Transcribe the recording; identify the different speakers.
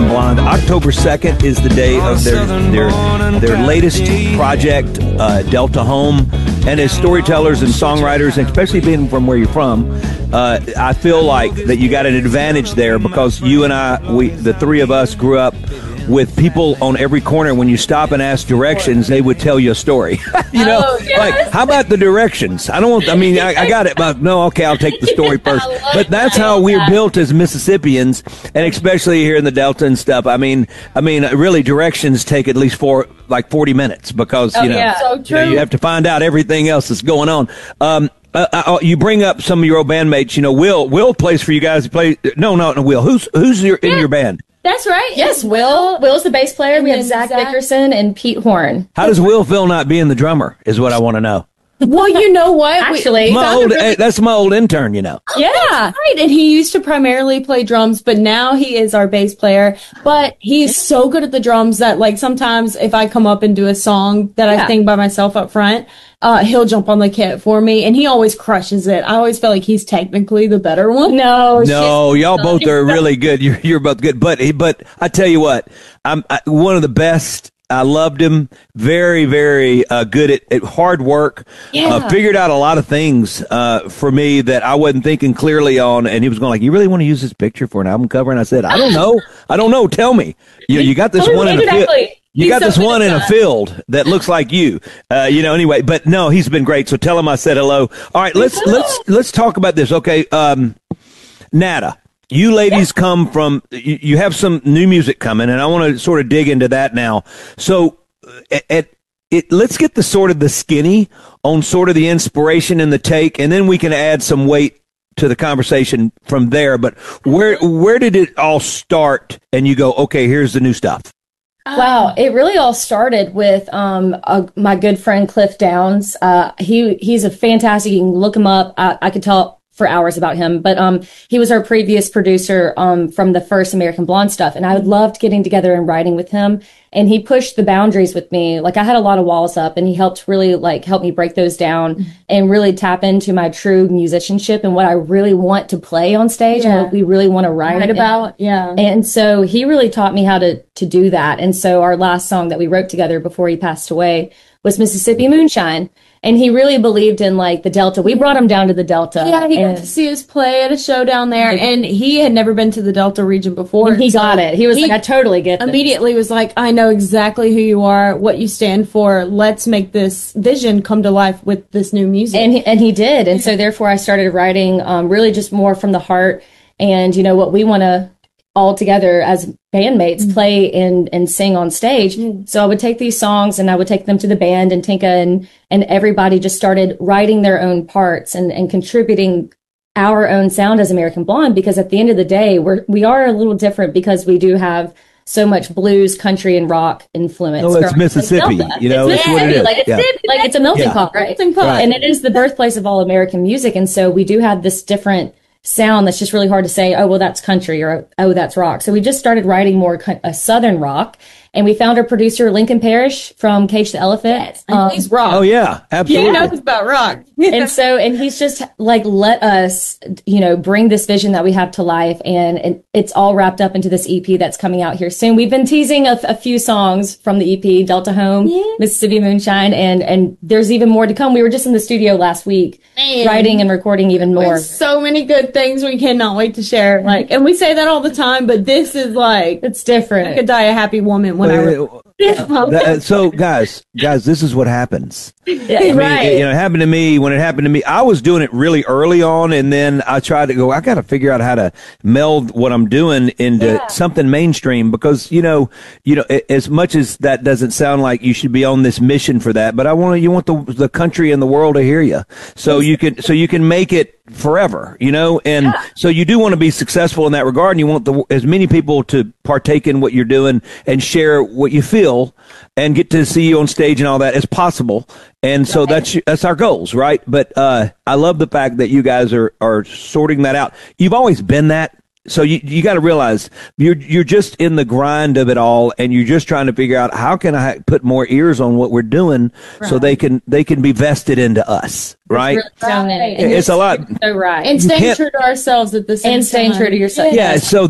Speaker 1: American Blonde. October 2nd is the day of their latest project, Delta Home. And as storytellers and songwriters, and especially being from where you're from, I feel like that you got an advantage there because you and I, the three of us, grew up with people on every corner. When you stop and ask directions, they would tell you a story. Like, how about the directions? I got it, but no, okay, I'll take the story first. But that's how we're built as Mississippians, and especially here in the Delta and stuff. I mean, really, directions take at least 40 minutes because,
Speaker 2: so
Speaker 1: you have to find out everything else that's going on. You bring up some of your old bandmates. Will plays for you guys. No, Will. Who's in your band?
Speaker 2: That's right. Yes, Will's the bass player. We have Zach Dickerson and Pete Horn.
Speaker 1: How does Will feel not being the drummer is what I want to know.
Speaker 3: Well, you know what?
Speaker 2: Actually,
Speaker 1: that's my old intern,
Speaker 3: Yeah. Right. And he used to primarily play drums, but now he is our bass player. But he's so good at the drums that, like, sometimes if I come up and do a song that I sing by myself up front, he'll jump on the kit for me, and he always crushes it. I always feel like he's technically the better one.
Speaker 1: No, y'all both are really good. You're both good. But I tell you what, I'm one of the best. I loved him. Very, very good at hard work. Yeah. Figured out a lot of things for me that I wasn't thinking clearly on. And he was going like, "You really want to use this picture for an album cover?" And I said, "I don't know. Tell me. You got this one in a field. You got this one in a field that looks like you. Anyway, but no, he's been great. So tell him I said hello. All right, let's talk about this. Okay, Nada. You ladies come from, you have some new music coming, and I want to sort of dig into that now. So let's get the sort of the skinny on sort of the inspiration and the take, and then we can add some weight to the conversation from there. But where did it all start? And you go, okay, here's the new stuff.
Speaker 2: Wow, it really all started with my good friend Cliff Downs. He's a fantastic. You can look him up. I could talk for hours about him, but he was our previous producer from the first American Blonde stuff, and I loved getting together and writing with him. And he pushed the boundaries with me. Like, I had a lot of walls up, and he helped really help me break those down and really tap into my true musicianship and what I really want to play on stage and what we really want to write about.
Speaker 3: Yeah.
Speaker 2: And so he really taught me how to do that. And so our last song that we wrote together before he passed away was Mississippi Moonshine. And he really believed in, like, the Delta. We brought him down to the Delta.
Speaker 3: Yeah, he got to see us play at a show down there. And he had never been to the Delta region before.
Speaker 2: And he got it. He was like, I totally get it.
Speaker 3: Immediately was like, I know exactly who you are, what you stand for. Let's make this vision come to life with this new music.
Speaker 2: And he did. And so, therefore, I started writing really just more from the heart and, what we want to all together as bandmates play and sing on stage. So I would take these songs and I would take them to the band, and Tinka and everybody just started writing their own parts and contributing our own sound as American Blonde, because at the end of the day, we are a little different because we do have so much blues, country, and rock influence.
Speaker 1: Oh, it's Mississippi. That's what it is.
Speaker 2: Like it's a melting pot, right? And it is the birthplace of all American music. And so we do have this different sound that's just really hard to say, oh, well, that's country, or, oh, that's rock. So we just started writing more a Southern rock. And we found our producer, Lincoln Parrish from Cage the Elephant.
Speaker 3: Yes, he's rock.
Speaker 1: Oh, yeah, absolutely.
Speaker 3: He knows about rock.
Speaker 2: and he's just let us, bring this vision that we have to life. And it's all wrapped up into this EP that's coming out here soon. We've been teasing a few songs from the EP, Delta Home, Mississippi Moonshine, and there's even more to come. We were just in the studio last week writing and recording even more.
Speaker 3: There's so many good things we cannot wait to share. And we say that all the time, but this is
Speaker 2: it's different.
Speaker 3: I could die a happy woman when
Speaker 1: so guys, this is what happens.
Speaker 2: Right.
Speaker 1: It happened to me. When it happened to me, I was doing it really early on, and then I tried to go, I got to figure out how to meld what I'm doing into something mainstream, because as much as that doesn't sound like you should be on this mission for that, but you want the country and the world to hear you, so you can make it forever, and so you do want to be successful in that regard, and you want as many people to partake in what you're doing and share what you feel and get to see you on stage and all that as possible. And so that's our goals, right? But I love the fact that you guys are sorting that out. You've always been that. So you got to realize you're just in the grind of it all, and you're just trying to figure out how can I put more ears on what we're doing, so they can be vested into us, right?
Speaker 2: Right.
Speaker 1: It's a lot.
Speaker 2: So right.
Speaker 3: And staying true to ourselves at the same time.
Speaker 2: And staying true to yourself.
Speaker 1: Yeah. So